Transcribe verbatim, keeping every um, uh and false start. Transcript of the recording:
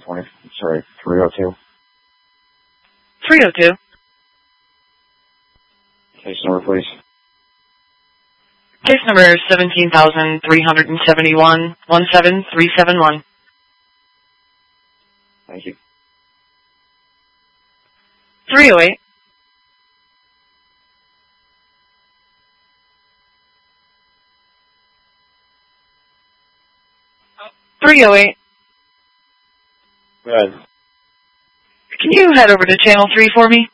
twenty, sorry, three oh two. three oh two. Case number, please. Case number seventeen thousand three hundred seventy-one, one seven three seven one. Thank you. three oh eight. three oh eight. Go ahead. Can you head over to channel three for me?